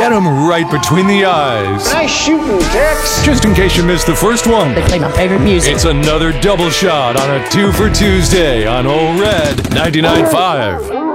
Get him right between the eyes. Nice shooting, Tex. Just in case you missed the first one, They play my favorite music. it's another double shot on a 2 for Tuesday on Old Red 99.5.